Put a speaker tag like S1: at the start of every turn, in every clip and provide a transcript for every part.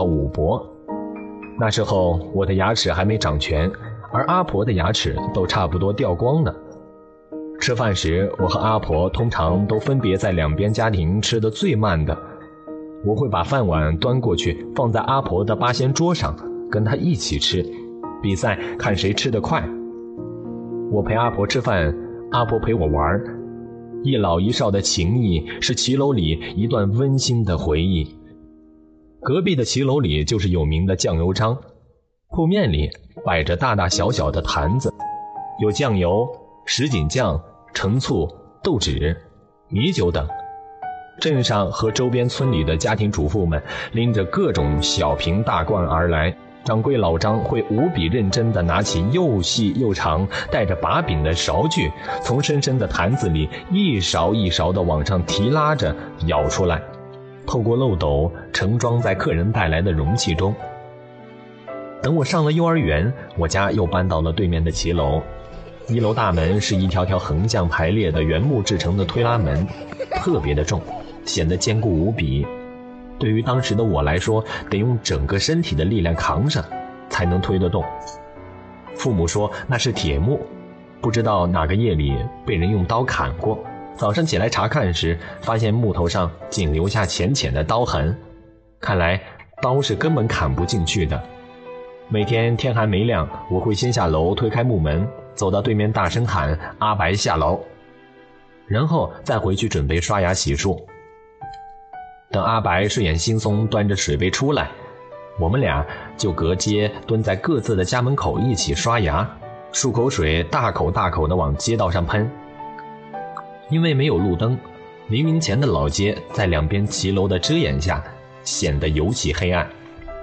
S1: 五伯。那时候我的牙齿还没长全，而阿婆的牙齿都差不多掉光了。吃饭时，我和阿婆通常都分别在两边家庭吃得最慢的。我会把饭碗端过去，放在阿婆的八仙桌上，跟她一起吃，比赛看谁吃得快。我陪阿婆吃饭，阿婆陪我玩，一老一少的情谊是骑楼里一段温馨的回忆。隔壁的骑楼里就是有名的酱油张，铺面里摆着大大小小的坛子，有酱油、什锦酱、陈醋、豆豉、米酒等。镇上和周边村里的家庭主妇们拎着各种小瓶大罐而来，掌柜老张会无比认真地拿起又细又长带着把柄的勺具，从深深的坛子里一勺一勺地往上提拉着舀出来，透过漏斗盛装在客人带来的容器中。等我上了幼儿园，我家又搬到了对面的骑楼。一楼大门是一条条横向排列的原木制成的推拉门，特别的重，显得坚固无比。对于当时的我来说，得用整个身体的力量扛上，才能推得动。父母说那是铁木，不知道哪个夜里被人用刀砍过。早上起来查看时，发现木头上仅留下浅浅的刀痕，看来刀是根本砍不进去的。每天天还没亮，我会先下楼推开木门，走到对面大声喊阿白下楼，然后再回去准备刷牙洗漱。等阿白睡眼惺忪端着水杯出来，我们俩就隔街蹲在各自的家门口一起刷牙，漱口水大口大口地往街道上喷。因为没有路灯，黎明前的老街在两边骑楼的遮掩下显得尤其黑暗。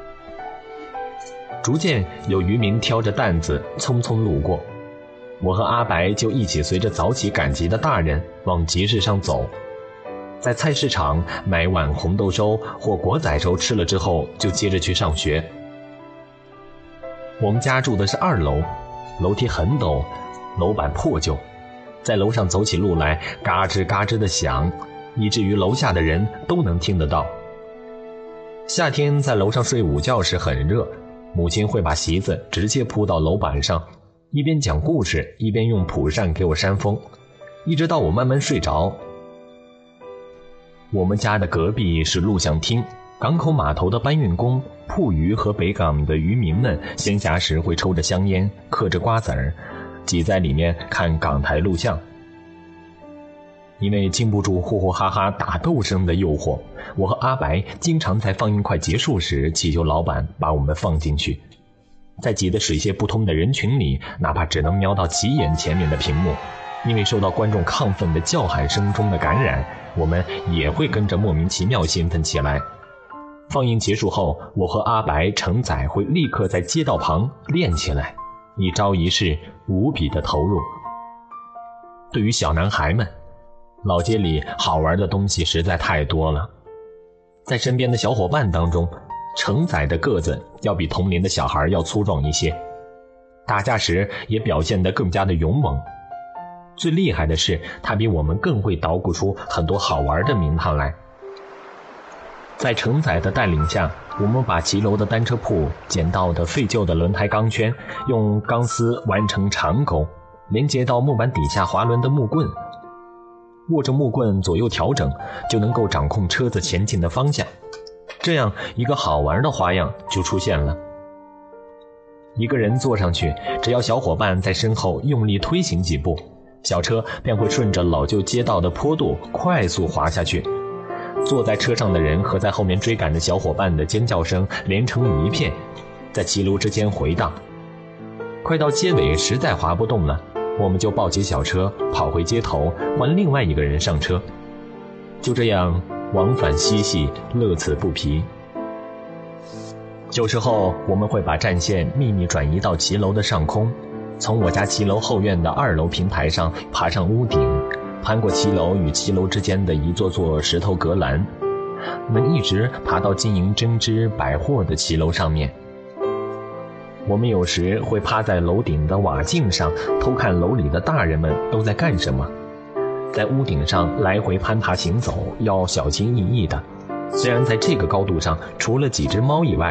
S1: 逐渐有渔民挑着担子匆匆路过，我和阿白就一起随着早起赶集的大人往集市上走。在菜市场买碗红豆粥或果仔粥吃了之后，就接着去上学。我们家住的是2楼，楼梯很陡，楼板破旧，在楼上走起路来嘎吱嘎吱的响，以至于楼下的人都能听得到。夏天在楼上睡午觉时很热，母亲会把席子直接铺到楼板上，一边讲故事一边用蒲扇给我扇风，一直到我慢慢睡着。我们家的隔壁是录像厅，港口码头的搬运工、铺鱼和北港的渔民们闲暇时会抽着香烟，嗑着瓜子儿，挤在里面看港台录像。因为经不住呼呼哈哈打斗声的诱惑，我和阿白经常在放映快结束时祈求老板把我们放进去。在挤得水泄不通的人群里，哪怕只能瞄到几眼前面的屏幕，因为受到观众亢奋的叫喊声中的感染，我们也会跟着莫名其妙兴奋起来。放映结束后，我和阿白、程仔会立刻在街道旁练起来，一招一式无比的投入。对于小男孩们，老街里好玩的东西实在太多了。在身边的小伙伴当中，程仔的个子要比同龄的小孩要粗壮一些，打架时也表现得更加的勇猛。最厉害的是，他比我们更会捣鼓出很多好玩的名堂来。在程仔的带领下，我们把骑楼的单车铺捡到的废旧的轮胎钢圈用钢丝完成长钩，连接到木板底下滑轮的木棍，握着木棍左右调整，就能够掌控车子前进的方向。这样一个好玩的花样就出现了。一个人坐上去，只要小伙伴在身后用力推行几步，小车便会顺着老旧街道的坡度快速滑下去。坐在车上的人和在后面追赶的小伙伴的尖叫声连成一片，在骑楼之间回荡。快到街尾实在滑不动了，我们就抱起小车跑回街头，换另外一个人上车。就这样往返嬉戏，乐此不疲。有时候我们会把战线秘密转移到骑楼的上空，从我家骑楼后院的2楼平台上爬上屋顶，攀过骑楼与骑楼之间的一座座石头隔栏，能一直爬到经营针织百货的骑楼上面。我们有时会趴在楼顶的瓦镜上偷看楼里的大人们都在干什么。在屋顶上来回攀爬行走要小心翼翼的，虽然在这个高度上除了几只猫以外